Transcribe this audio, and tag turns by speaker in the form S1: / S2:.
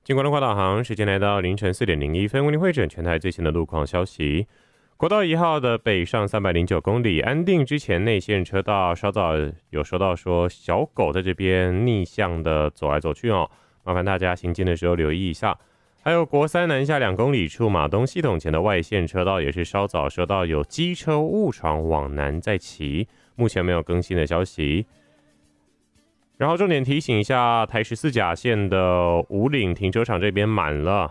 S1: 经关东快导航，时间来到凌晨4:01，为您汇整全台最新的路况消息。国道1号的北上309公里，安定之前内线车道稍早有收到说小狗在这边逆向的走来走去哦，麻烦大家行进的时候留意一下。还有国三南下2公里处马东系统前的外线车道也是稍早收到有机车误闯往南在骑，目前没有更新的消息。然后重点提醒一下，台14甲线的五岭停车场这边满了，